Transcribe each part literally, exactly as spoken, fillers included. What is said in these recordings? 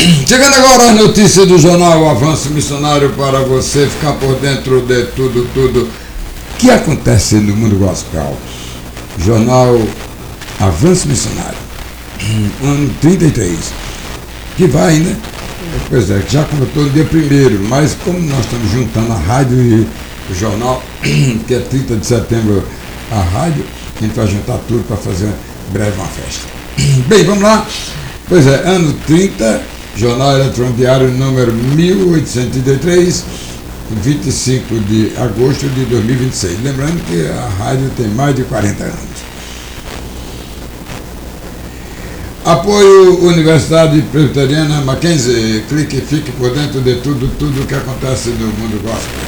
Chegando agora as notícias do jornal Avanço Missionário para você ficar por dentro de tudo, tudo que acontece no mundo gospel. Jornal Avanço Missionário, ano trinta e três, que vai, né? Pois é, já começou no dia primeiro, mas como nós estamos juntando a rádio e o jornal, que é trinta de setembro, a rádio, a gente vai juntar tudo para fazer breve uma festa. Bem, vamos lá. Pois é, ano trinta, Jornal Eletrônico Diário número mil oitocentos e trinta e três, vinte e cinco de agosto de dois mil e vinte e seis. Lembrando que a rádio tem mais de quarenta anos. Apoio Universidade Presbiteriana Mackenzie. Clique e fique por dentro de tudo, tudo que acontece no mundo gospel.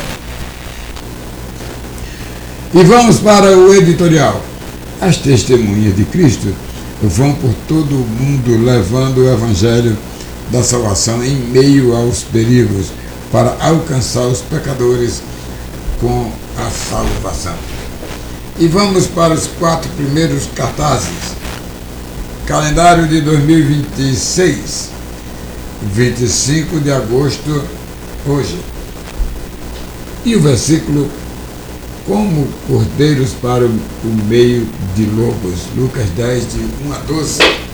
E vamos para o editorial. As testemunhas de Cristo vão por todo o mundo levando o Evangelho da salvação em meio aos perigos para alcançar os pecadores com a salvação. E vamos para os quatro primeiros cartazes. Calendário de dois mil e vinte e seis, vinte e cinco de agosto, hoje. E o versículo: como cordeiros para o meio de lobos, Lucas dez, de um a doze.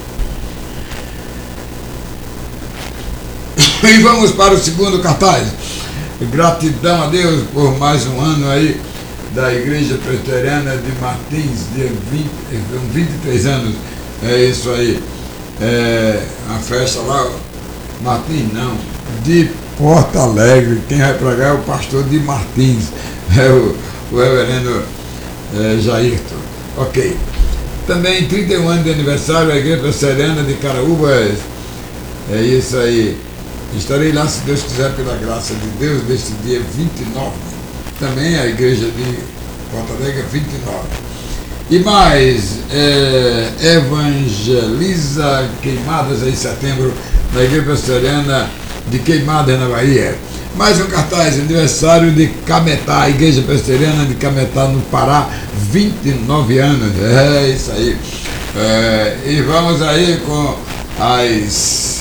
E vamos para o segundo cartaz. Gratidão a Deus por mais um ano aí da Igreja Presbiteriana de Martins, de vinte, vinte e três anos. É isso aí. É a festa lá, Martins não, de Porto Alegre. Quem vai pregar é o pastor de Martins, é o, o reverendo é, Jairton. Ok. Também trinta e um anos de aniversário da Igreja Presbiteriana de Caraúbas. É isso aí. Estarei lá, se Deus quiser, pela graça de Deus, neste dia vinte e nove. Também a igreja de Porto Alegre, vinte e nove. E mais, é, evangeliza queimadas em setembro na Igreja Presbiteriana de Queimadas, na Bahia. Mais um cartaz, aniversário de Cametá, a Igreja Presbiteriana de Cametá, no Pará, vinte e nove anos. É isso aí. É, e vamos aí com as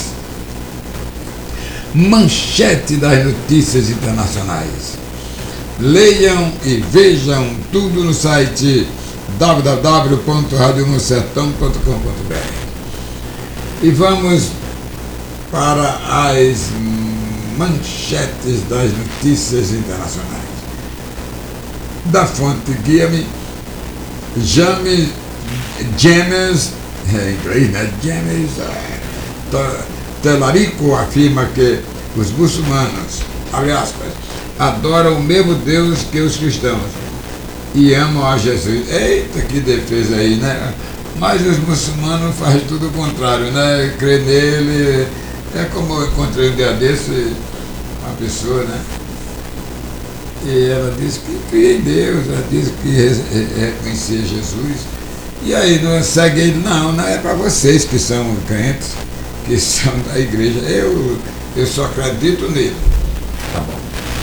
manchete das notícias internacionais. Leiam e vejam tudo no site w w w ponto rádio no sertão ponto com ponto b r. E vamos para as manchetes das notícias internacionais. Da fonte Guia-me, James, James, em inglês, né? James, Telarico afirma que os muçulmanos, abre aspas, adoram o mesmo Deus que os cristãos e amam a Jesus. Eita, que defesa aí, né? Mas os muçulmanos fazem tudo o contrário, né? Crê nele. É como eu encontrei um dia desse uma pessoa, né? E ela disse que cria em Deus, ela disse que reconhecia Jesus. E aí não segue ele, não, não é para vocês que são crentes, que são da igreja, eu, eu só acredito nele. Tá bom.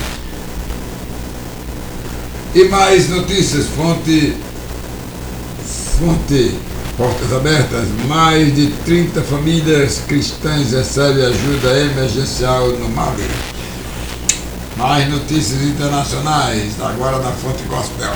E mais notícias, fonte, fonte, portas abertas, mais de trinta famílias cristãs recebem ajuda emergencial no Mali. Mais notícias internacionais, agora da fonte Gospel.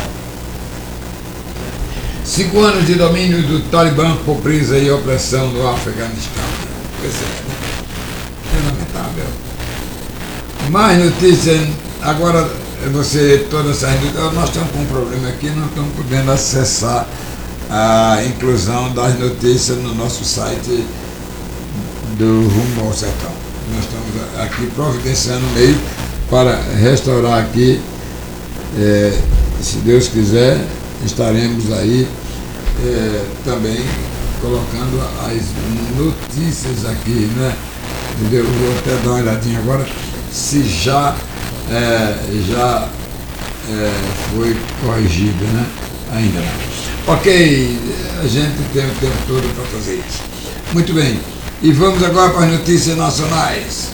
Cinco anos de domínio do Talibã, pobreza e opressão no Afeganistão. Pois é, né? É lamentável. Mais notícias, agora você, todas essas notícias, nós estamos com um problema aqui, não estamos podendo acessar a inclusão das notícias no nosso site do Rumo ao Sertão. Nós estamos aqui providenciando meio para restaurar aqui, é, se Deus quiser, estaremos aí é, também colocando as notícias aqui, né? Eu vou até dar uma olhadinha agora se já, é, já é, foi corrigido, né? Ainda não. Ok, a gente tem o tempo todo para fazer isso. Muito bem, e vamos agora para as notícias nacionais.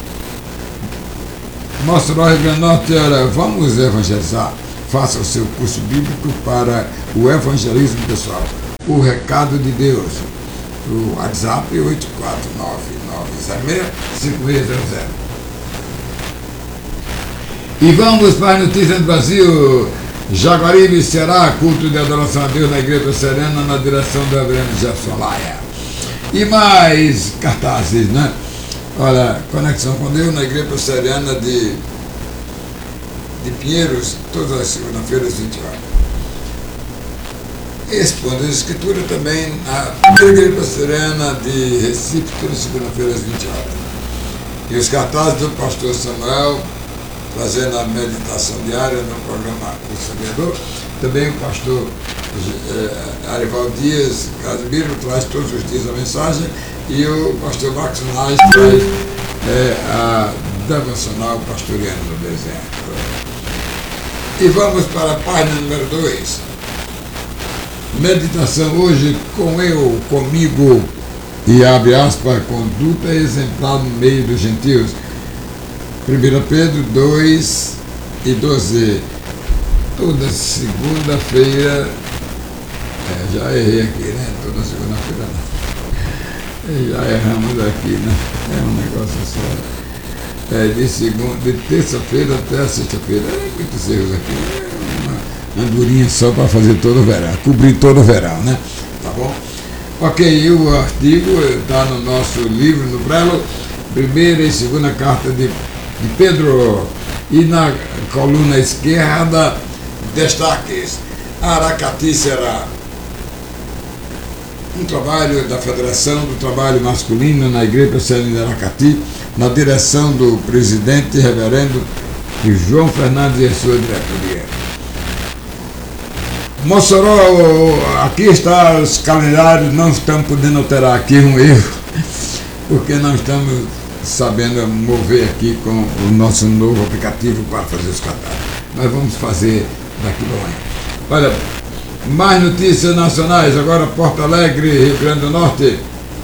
Mostra o Rio Grande do Norte, olha, vamos evangelizar. Faça o seu curso bíblico para o evangelismo pessoal. O recado de Deus. O WhatsApp oito quatro nove nove nove zero seis, cinco seis zero zero. E vamos para as notícias do Brasil. Jaguaribe, Ceará, culto de adoração a Deus na Igreja Serena, na direção do reverendo Jefferson Laia. E mais cartazes, né? Olha, Conexão com Deus na Igreja Serena de, de Pinheiros, todas as segundas-feiras, vinte horas. Expondo a Escritura também na Igreja Serena de Recife, todas as segundas-feiras, vinte horas. E os cartazes do pastor Samuel, fazendo a meditação diária no programa O Sabiador. Também o pastor eh, Arival Dias Casimiro traz todos os dias a mensagem, e o pastor Max Reis traz eh, a devocional pastoreando no deserto. E vamos para a página número dois. Meditação hoje com eu, comigo, e abre aspas, conduta exemplar no meio dos gentios. primeira Pedro dois e doze. Toda segunda-feira, é, já errei aqui, né? Toda segunda-feira não. Já erramos aqui, né? É um negócio só. É, de segunda, de terça-feira até a sexta-feira. É muitos erros aqui. É uma andorinha só para fazer todo o verão, cobrir todo o verão, né? Tá bom? Ok, e o artigo está no nosso livro, no Brelo, primeira e segunda carta de de Pedro. E na coluna esquerda, destaques: Aracati será um trabalho da Federação do Trabalho Masculino na Igreja Presbiteriana de Aracati, na direção do presidente reverendo João Fernandes e sua diretoria. Mossoró, aqui está os calendários, não estamos podendo alterar aqui um erro, porque não estamos sabendo mover aqui com o nosso novo aplicativo para fazer os cartazes. Mas vamos fazer daqui para amanhã. Olha, mais notícias nacionais. Agora Porto Alegre, Rio Grande do Norte.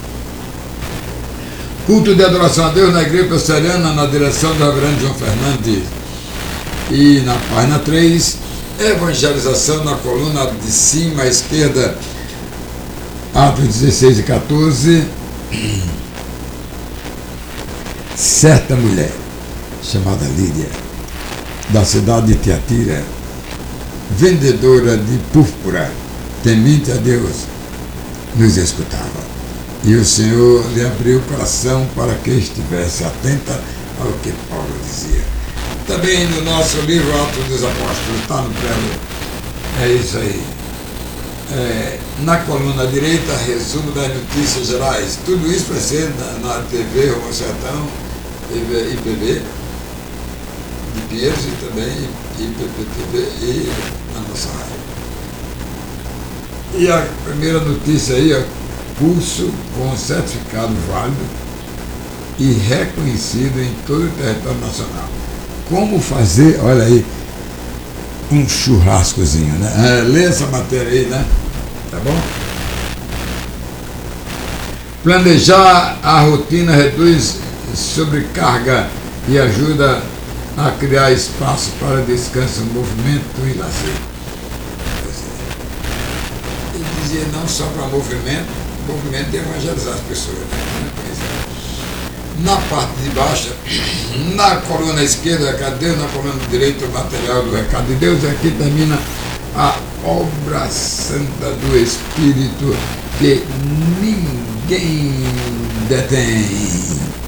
Culto de adoração a Deus na Igreja Presbiteriana, na direção do reverendo João Fernandes. E na página três, evangelização na coluna de cima à esquerda, Atos dezesseis e quatorze. Certa mulher, chamada Lídia, da cidade de Tiatira, vendedora de púrpura, temente a Deus, nos escutava. E o Senhor lhe abriu o coração para que estivesse atenta ao que Paulo dizia. Também no nosso livro Atos dos Apóstolos, está no prelo, é isso aí. É, na coluna direita, resumo das notícias gerais. Tudo isso vai ser na, na T V Rumo Sertão, I P B de Pinheiros, e também I P P T V e na nossa rádio. E a primeira notícia aí, ó, curso com certificado válido e reconhecido em todo o território nacional. Como fazer, olha aí, um churrascozinho, né? É, lê essa matéria aí, né? Tá bom? Planejar a rotina reduz sobrecarga e ajuda a criar espaço para descanso, movimento e lazer. Ele dizia não só para movimento, movimento e evangelizar as pessoas. Né? Na parte de baixo, na coluna esquerda, recado de Deus, na coluna direita, o material do recado de Deus. Aqui termina a obra santa do Espírito que ninguém detém.